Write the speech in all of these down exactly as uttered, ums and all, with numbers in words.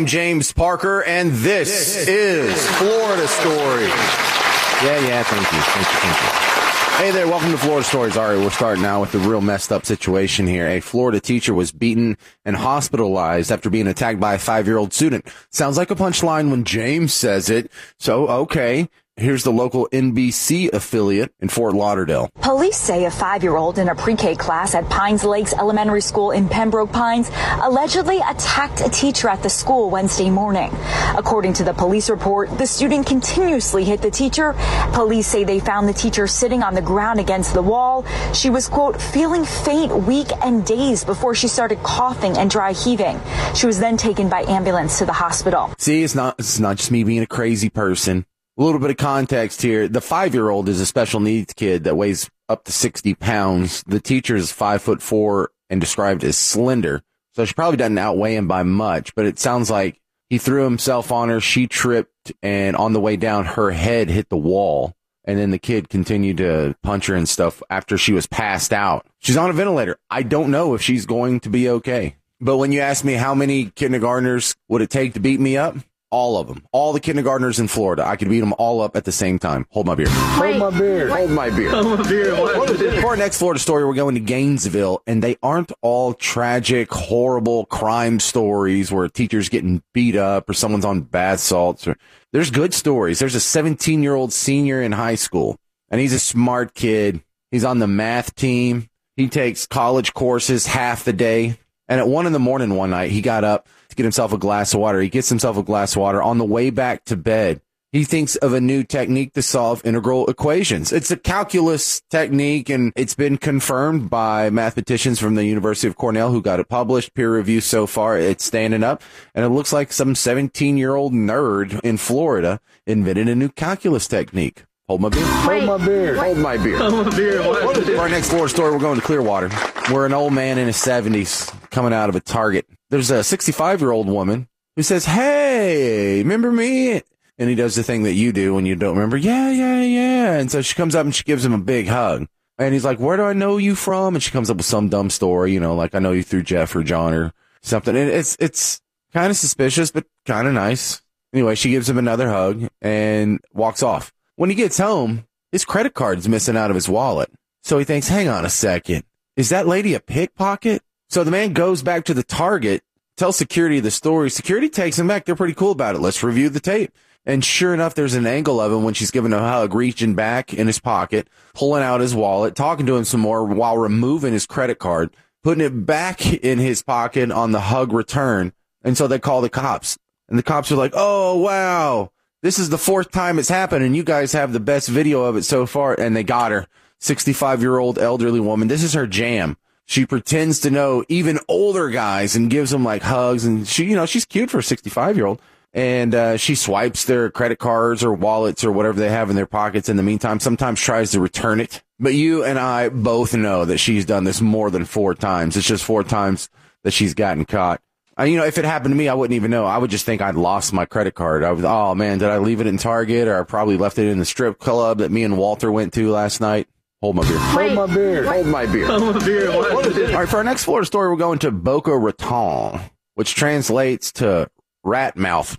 James Parker, and this, this is Florida Stories. Yeah, yeah, thank you, thank you, thank you. Hey there, welcome to Florida Stories. All right, we're starting now with the real messed up situation here. A Florida teacher was beaten and hospitalized after being attacked by a five-year-old student. Sounds like a punchline when James says it, so okay. Here's the local N B C affiliate in Fort Lauderdale. Police say a five-year-old in a pre-K class at Pines Lakes Elementary School in Pembroke Pines allegedly attacked a teacher at the school Wednesday morning. According to the police report, the student continuously hit the teacher. Police say they found the teacher sitting on the ground against the wall. She was, quote, feeling faint, weak, and dazed before she started coughing and dry heaving. She was then taken by ambulance to the hospital. See, it's not, it's not just me being a crazy person. A little bit of context here. The five-year-old is a special needs kid that weighs up to sixty pounds. The teacher is five foot four and described as slender. So she probably doesn't outweigh him by much, but it sounds like he threw himself on her. She tripped, and on the way down, her head hit the wall. And then the kid continued to punch her and stuff after she was passed out. She's on a ventilator. I don't know if she's going to be okay. But when you ask me how many kindergartners would it take to beat me up, all of them. All the kindergartners in Florida. I could beat them all up at the same time. Hold my beer. Wait, Hold my beer. What? Hold my beer. Hold my beer. For our next Florida story, we're going to Gainesville, and they aren't all tragic, horrible crime stories where a teacher's getting beat up or someone's on bath salts. Or, there's good stories. There's a seventeen-year-old senior in high school, and he's a smart kid. He's on the math team. He takes college courses half the day. And at one in the morning one night, he got up to get himself a glass of water. He gets himself a glass of water. On the way back to bed, he thinks of a new technique to solve integral equations. It's a calculus technique, and it's been confirmed by mathematicians from the University of Cornell who got it published, peer review so far. It's standing up, and it looks like some seventeen-year-old nerd in Florida invented a new calculus technique. Hold my beer. Wait, Hold my beer. what? Hold my beer. Hold my beer. What? For our next Florida story, we're going to Clearwater, where an old man in his seventies coming out of a Target. There's a sixty-five-year-old woman who says, "Hey, remember me?" And he does the thing that you do when you don't remember. Yeah, yeah, yeah. And so she comes up and she gives him a big hug. And he's like, "Where do I know you from?" And she comes up with some dumb story, you know, like, "I know you through Jeff or John or something." And it's it's kind of suspicious, but kind of nice. Anyway, she gives him another hug and walks off. When he gets home, his credit card's missing out of his wallet. So he thinks, hang on a second. Is that lady a pickpocket? So the man goes back to the Target, tells security the story. Security takes him back. They're pretty cool about it. Let's review the tape. And sure enough, there's an angle of him when she's giving a hug, reaching back in his pocket, pulling out his wallet, talking to him some more while removing his credit card, putting it back in his pocket on the hug return. And so they call the cops. And the cops are like, "Oh, wow. This is the fourth time it's happened, and you guys have the best video of it so far." And they got her. sixty-five-year-old elderly woman. This is her jam. She pretends to know even older guys and gives them, like, hugs. And she, you know, she's cute for a sixty-five-year-old. And uh, she swipes their credit cards or wallets or whatever they have in their pockets in the meantime. Sometimes tries to return it. But you and I both know that she's done this more than four times. It's just four times that she's gotten caught. Uh, you know, if it happened to me, I wouldn't even know. I would just think I'd lost my credit card. I was, oh, man, did I leave it in Target? Or I probably left it in the strip club that me and Walter went to last night. Hold my beer. Wait, Hold my beer. what? Hold my beer. Hold my beer. What? All right, for our next Florida story, we're going to Boca Raton, which translates to rat mouth.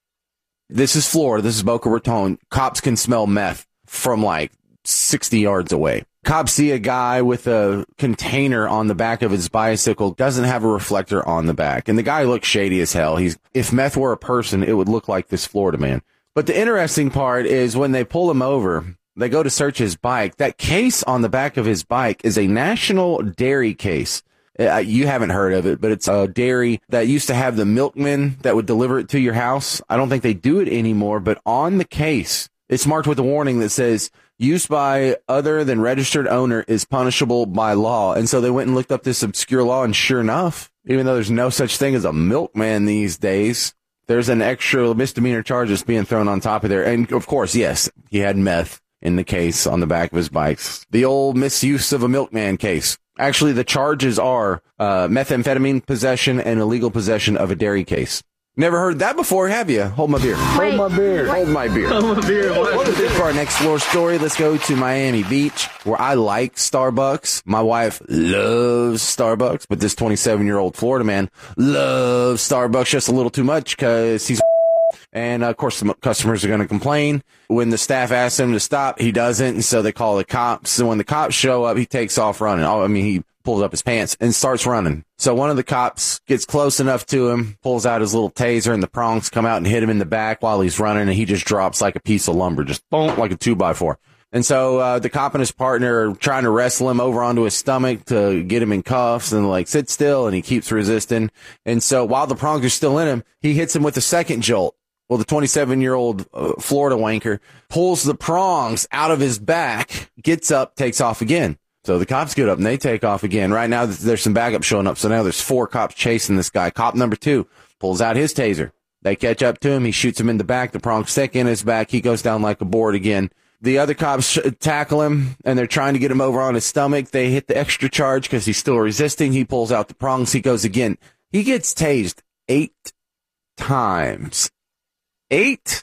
This is Florida. This is Boca Raton. Cops can smell meth from like sixty yards away. Cops see a guy with a container on the back of his bicycle, doesn't have a reflector on the back. And the guy looks shady as hell. He's, if meth were a person, it would look like this Florida man. But the interesting part is when they pull him over, they go to search his bike. That case on the back of his bike is a National Dairy case. Uh, you haven't heard of it, but it's a dairy that used to have the milkman that would deliver it to your house. I don't think they do it anymore, but on the case, it's marked with a warning that says, "Use by other than registered owner is punishable by law." And so they went and looked up this obscure law, and sure enough, even though there's no such thing as a milkman these days, there's an extra misdemeanor charge that's being thrown on top of there. And of course, yes, he had meth in the case on the back of his bikes. The old misuse of a milkman case. Actually, the charges are uh, methamphetamine possession and illegal possession of a dairy case. Never heard that before, have you? Hold my beer. Wait, Hold my beer. Wait. Hold my beer. Hold my beer. What? For our next floor story, let's go to Miami Beach, where I like Starbucks. My wife loves Starbucks, but this twenty-seven-year-old Florida man loves Starbucks just a little too much because he's and, uh, of course, the customers are going to complain. When the staff asks him to stop, he doesn't, and so they call the cops. And when the cops show up, he takes off running. Oh, I mean, he pulls up his pants and starts running. So one of the cops gets close enough to him, pulls out his little taser, and the prongs come out and hit him in the back while he's running, and he just drops like a piece of lumber, just boom, like a two by four. And so uh, the cop and his partner are trying to wrestle him over onto his stomach to get him in cuffs and, like, sit still, and he keeps resisting. And so while the prongs are still in him, he hits him with a second jolt. Well, the twenty-seven-year-old uh, Florida wanker pulls the prongs out of his back, gets up, takes off again. So the cops get up and they take off again. Right now, there's some backup showing up. So now there's four cops chasing this guy. Cop number two pulls out his taser. They catch up to him. He shoots him in the back. The prongs stick in his back. He goes down like a board again. The other cops tackle him, and they're trying to get him over on his stomach. They hit the extra charge because he's still resisting. He pulls out the prongs. He goes again. He gets tased eight times. Eight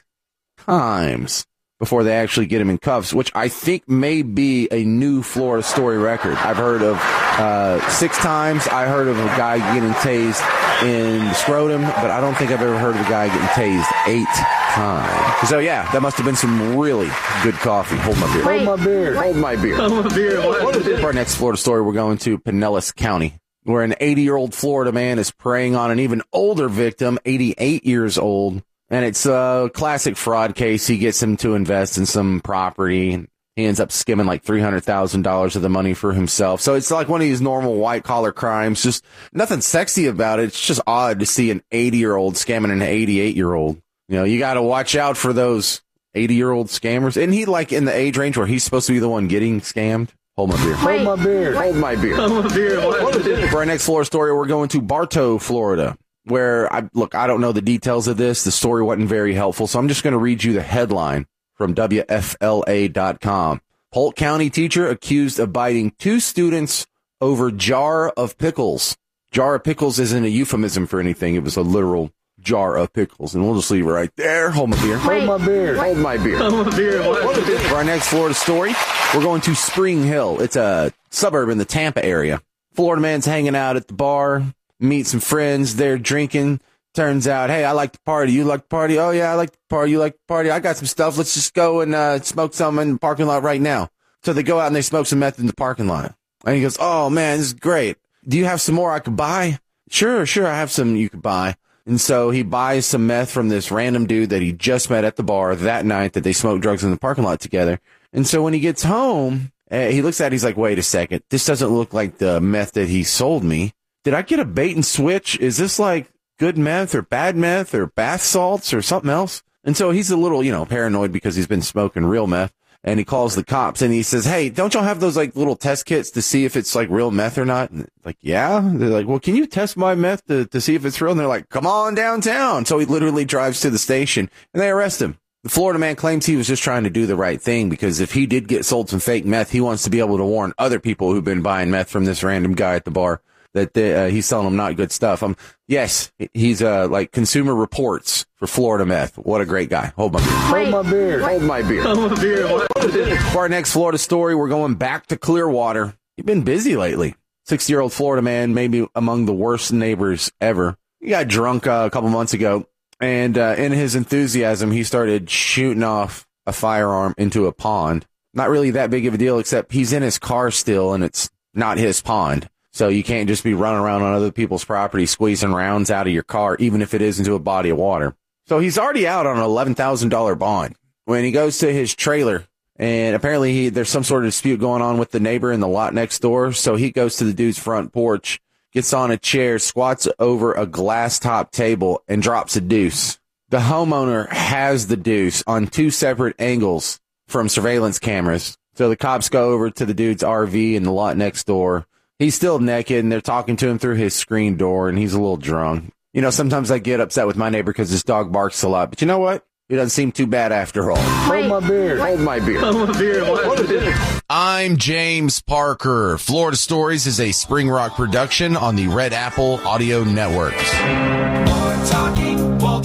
times before they actually get him in cuffs, which I think may be a new Florida story record. I've heard of uh, six times. I heard of a guy getting tased in the scrotum, but I don't think I've ever heard of a guy getting tased eight times. So, yeah, that must have been some really good coffee. Hold my beer. Wait. Hold my beer. Hold my beer. Hold my beer. What? For our next Florida story, we're going to Pinellas County, where an eighty-year-old Florida man is preying on an even older victim, eighty-eight years old. And it's a classic fraud case. He gets him to invest in some property. He ends up skimming like three hundred thousand dollars of the money for himself. So it's like one of these normal white-collar crimes. Just nothing sexy about it. It's just odd to see an eighty-year-old scamming an eighty-eight-year-old. You know, you got to watch out for those eighty-year-old scammers. Isn't he like in the age range where he's supposed to be the one getting scammed? Hold my beer. Wait. Hold my beer. Hold my beer. Hold my beer. What? For our next Florida story, we're going to Bartow, Florida, where, I look, I don't know the details of this. The story wasn't very helpful, so I'm just going to read you the headline from W F L A dot com. Polk County teacher accused of biting two students over jar of pickles. Jar of pickles isn't a euphemism for anything. It was a literal jar of pickles. And we'll just leave it right there. Hold my beer. Wait. Hold my beer. Wait. Hold my beer. Hold my beer. What? For our next Florida story, we're going to Spring Hill. It's a suburb in the Tampa area. Florida man's hanging out at the bar, meet some friends. They're drinking. Turns out, hey, I like to party. You like to party? Oh, yeah, I like to party. You like to party? I got some stuff. Let's just go and uh, smoke some in the parking lot right now. So they go out and they smoke some meth in the parking lot. And he goes, oh, man, this is great. Do you have some more I could buy? Sure, sure, I have some you could buy. And so he buys some meth from this random dude that he just met at the bar that night that they smoked drugs in the parking lot together. And so when he gets home, uh, he looks at it, he's like, wait a second. This doesn't look like the meth that he sold me. Did I get a bait and switch? Is this like good meth or bad meth or bath salts or something else? And so he's a little, you know, paranoid because he's been smoking real meth. And he calls the cops and he says, hey, don't y'all have those like little test kits to see if it's like real meth or not? And like, yeah. They're like, well, can you test my meth to, to see if it's real? And they're like, come on downtown. So he literally drives to the station and they arrest him. The Florida man claims he was just trying to do the right thing because if he did get sold some fake meth, he wants to be able to warn other people who've been buying meth from this random guy at the bar that they, uh, he's selling them not good stuff. Um, yes, he's uh, like Consumer Reports for Florida meth. What a great guy. Hold my beer. Wait. Hold my beer. Wait. Hold my beer. Hold my beer. What? For our next Florida story, we're going back to Clearwater. You've been busy lately. sixty-year-old Florida man, maybe among the worst neighbors ever. He got drunk uh, a couple months ago, and uh, in his enthusiasm, he started shooting off a firearm into a pond. Not really that big of a deal, except he's in his car still, and it's not his pond. So you can't just be running around on other people's property squeezing rounds out of your car, even if it is into a body of water. So he's already out on an eleven thousand dollars bond. When he goes to his trailer, and apparently he, there's some sort of dispute going on with the neighbor in the lot next door, so he goes to the dude's front porch, gets on a chair, squats over a glass-top table, and drops a deuce. The homeowner has the deuce on two separate angles from surveillance cameras. So the cops go over to the dude's R V in the lot next door. He's still naked, and they're talking to him through his screen door, and he's a little drunk. You know, sometimes I get upset with my neighbor because his dog barks a lot. But you know what? It doesn't seem too bad after all. Wait. Hold my beer. Hold my beer. Hold my beer. What? I'm James Parker. Florida Stories is a Spring Rock production on the Red Apple Audio Networks. More talking, more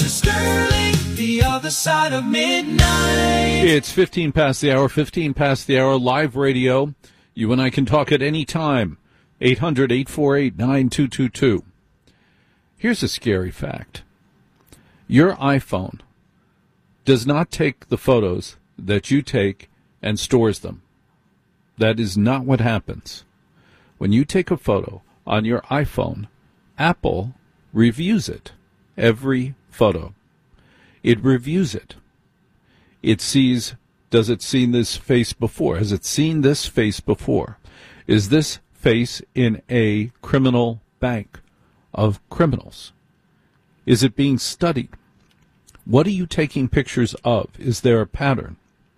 side of midnight. It's fifteen past the hour, fifteen past the hour, live radio. You and I can talk at any time. eight hundred, eight four eight, nine two two two. Here's a scary fact. Your iPhone does not take the photos that you take and stores them. That is not what happens. When you take a photo on your iPhone, Apple reviews it. Every photo. It reviews it. It sees, does it seen this face before? Has it seen this face before? Is this face in a criminal bank of criminals? Is it being studied? What are you taking pictures of? Is there a pattern?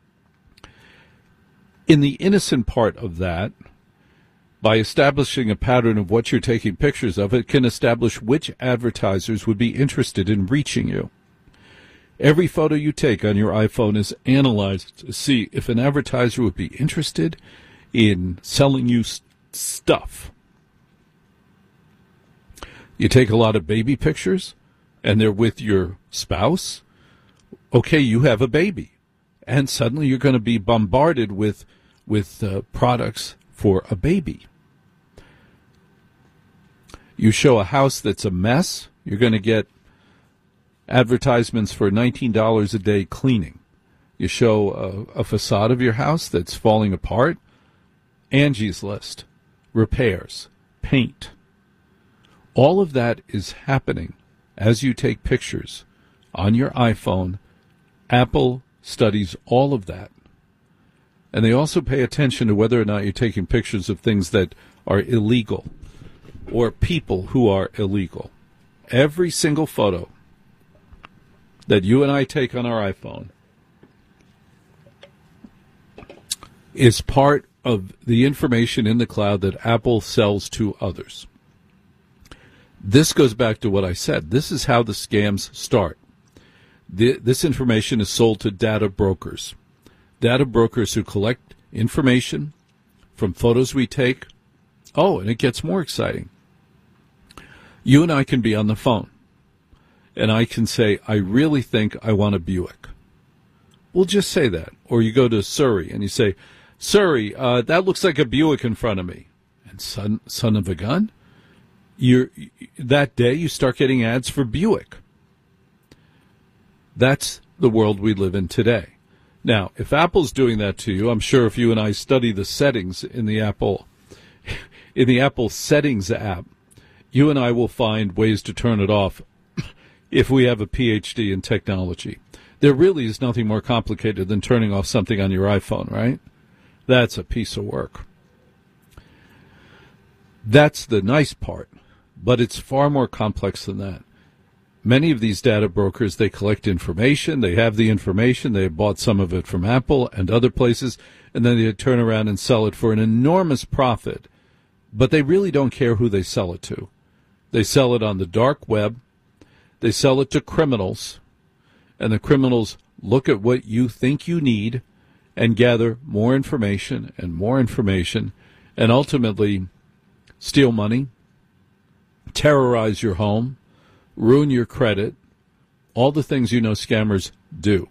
In the innocent part of that, by establishing a pattern of what you're taking pictures of, it can establish which advertisers would be interested in reaching you. Every photo you take on your iPhone is analyzed to see if an advertiser would be interested in selling you st- stuff. You take a lot of baby pictures, and they're with your spouse. Okay, you have a baby, and suddenly you're going to be bombarded with with uh, products for a baby. You show a house that's a mess, you're going to get advertisements for nineteen dollars a day cleaning. You show a, a facade of your house that's falling apart, Angie's List, repairs, paint. All of that is happening as you take pictures on your iPhone. Apple studies all of that. And they also pay attention to whether or not you're taking pictures of things that are illegal or people who are illegal. Every single photo that you and I take on our iPhone is part of the information in the cloud that Apple sells to others. This goes back to what I said. This is how the scams start. The, this information is sold to data brokers. Data brokers who collect information from photos we take. Oh, and it gets more exciting. You and I can be on the phone, and I can say, I really think I want a Buick. We'll just say that. Or you go to Surrey, and you say, Surrey, uh, that looks like a Buick in front of me. And son, son of a gun, you're, that day you start getting ads for Buick. That's the world we live in today. Now, if Apple's doing that to you, I'm sure if you and I study the settings in the Apple, in the Apple Settings app, you and I will find ways to turn it off if we have a P H D in technology. There really is nothing more complicated than turning off something on your iPhone, right? That's a piece of work. That's the nice part, but it's far more complex than that. Many of these data brokers, they collect information, they have the information, they have bought some of it from Apple and other places, and then they turn around and sell it for an enormous profit. But they really don't care who they sell it to. They sell it on the dark web, they sell it to criminals, and the criminals look at what you think you need and gather more information and more information, and ultimately steal money, terrorize your home, ruin your credit, all the things you know scammers do.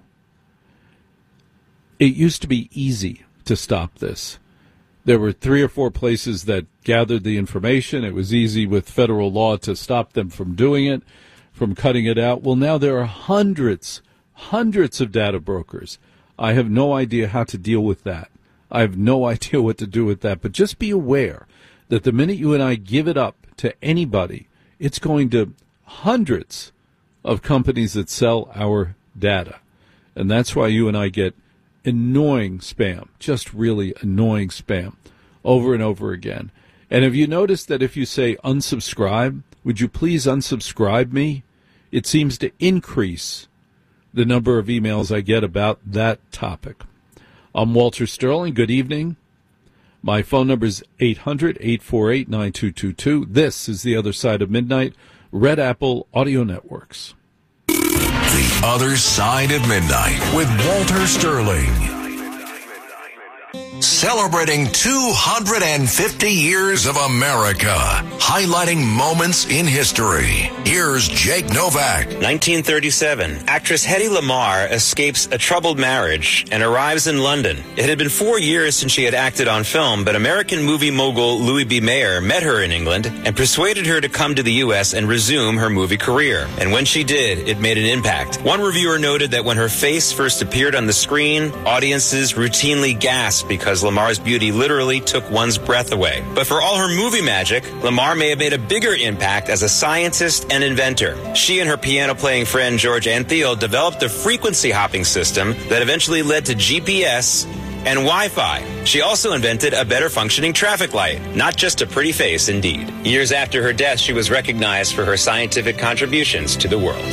It used to be easy to stop this. There were three or four places that gathered the information. It was easy with federal law to stop them from doing it, from cutting it out. Well, now there are hundreds, hundreds of data brokers. I have no idea how to deal with that. I have no idea what to do with that. But just be aware that the minute you and I give it up to anybody, it's going to hundreds of companies that sell our data. And that's why you and I get annoying spam, just really annoying spam, over and over again. And have you noticed that if you say unsubscribe, would you please unsubscribe me? It seems to increase the number of emails I get about that topic. I'm Walter Sterling. Good evening. My phone number is eight hundred, eight four eight, nine two two two. This is The Other Side of Midnight, Red Apple Audio Networks. The Other Side of Midnight with Walter Sterling. celebrating two hundred fifty years of America, highlighting moments in history. Here's Jake Novak. nineteen thirty-seven, actress Hedy Lamarr escapes a troubled marriage and arrives in London. It had been four years since she had acted on film, but American movie mogul Louis B. Mayer met her in England and persuaded her to come to the U S and resume her movie career. And when she did, it made an impact. One reviewer noted that when her face first appeared on the screen, audiences routinely gasped because Lamarr's beauty literally took one's breath away. But for all her movie magic, Lamarr may have made a bigger impact as a scientist and inventor. She and her piano-playing friend George Antheil developed a frequency hopping system that eventually led to G P S and Wi-Fi. She also invented a better functioning traffic light, not just a pretty face indeed. Years after her death, she was recognized for her scientific contributions to the world.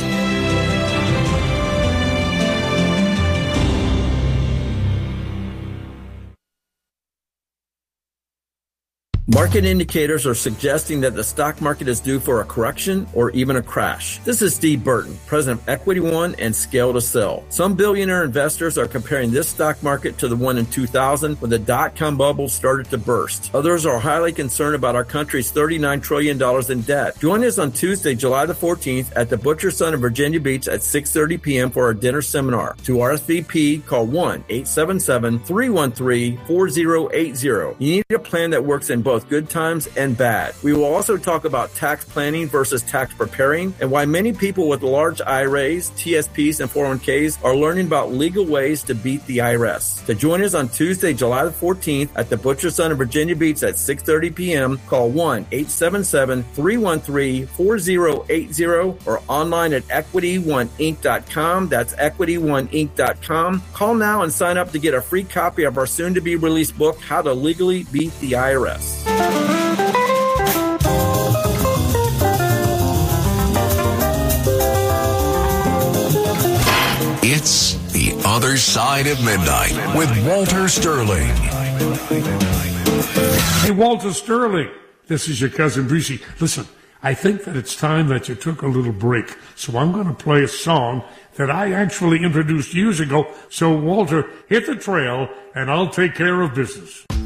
Market indicators are suggesting that the stock market is due for a correction or even a crash. This is Steve Burton, president of Equity One and Scale to Sell. Some billionaire investors are comparing this stock market to the one in two thousand when the dot-com bubble started to burst. Others are highly concerned about our country's thirty-nine trillion dollars in debt. Join us on Tuesday, July the fourteenth at the Butcher Son in Virginia Beach at six thirty p.m. for our dinner seminar. To R S V P, call one eight seven seven, three one three, four zero eight zero. You need a plan that works in both good times and bad. We will also talk about tax planning versus tax preparing and why many people with large I R As, T S Ps, and four oh one k's are learning about legal ways to beat the I R S. To join us on Tuesday, July the fourteenth at the Butcher Son in Virginia Beach at six thirty p.m., call one eight seven seven, three one three, four zero eight zero or online at equity one inc dot com. That's equity one inc dot com. Call now and sign up to get a free copy of our soon-to-be released book, How to Legally Beat the I R S. It's The Other Side of Midnight with Walter Sterling. Hey, Walter Sterling, this is your cousin Brucey. Listen, I think that it's time that you took a little break, so I'm going to play a song that I actually introduced years ago. So, Walter, hit the trail, and I'll take care of business.